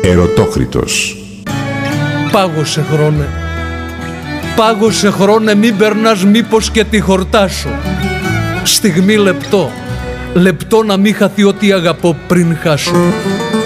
Ερωτόκριτος. Πάγωσε χρόνε. Πάγωσε χρόνε, μην περνάς μήπως και τη χορτάσω. Στιγμή λεπτό. Λεπτό να μην χαθεί ό,τι αγαπώ πριν χάσω.